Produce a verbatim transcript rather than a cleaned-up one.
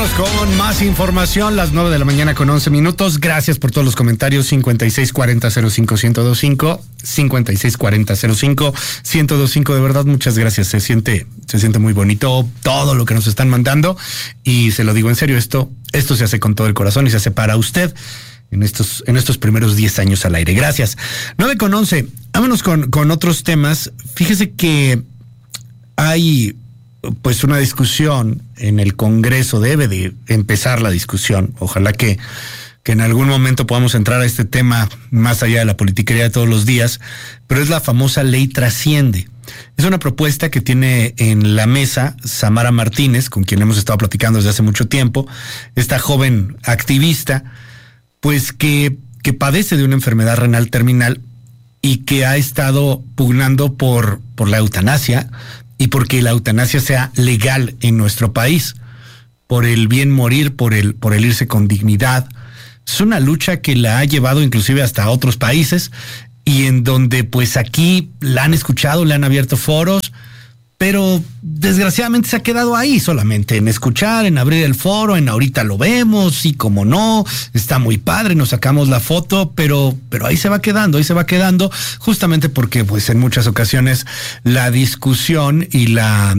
Vámonos con más información, las nueve de la mañana con once minutos. Gracias por todos los comentarios. cincuenta y seis cuarenta cero cinco ciento veinticinco, cincuenta y seis cuarenta cero cinco ciento veinticinco. De verdad, muchas gracias. Se siente, se siente muy bonito todo lo que nos están mandando. Y se lo digo en serio, esto, esto se hace con todo el corazón y se hace para usted en estos, en estos primeros diez años al aire. Gracias. nueve con once. Vámonos con, con otros temas. Fíjese que hay pues una discusión en el Congreso, debe de empezar la discusión. Ojalá que, que en algún momento podamos entrar a este tema más allá de la politiquería de todos los días, pero es la famosa ley Trasciende. Es una propuesta que tiene en la mesa Samara Martínez, con quien hemos estado platicando desde hace mucho tiempo, esta joven activista, pues que, que padece de una enfermedad renal terminal y que ha estado pugnando por, por la eutanasia, y porque la eutanasia sea legal en nuestro país, por el bien morir, por el, por el irse con dignidad. Es una lucha que la ha llevado inclusive hasta otros países y en donde pues aquí la han escuchado, le han abierto foros, pero desgraciadamente se ha quedado ahí solamente en escuchar, en abrir el foro, en ahorita lo vemos, sí, como no, está muy padre, nos sacamos la foto, pero, pero ahí se va quedando, ahí se va quedando, justamente porque pues en muchas ocasiones la discusión y la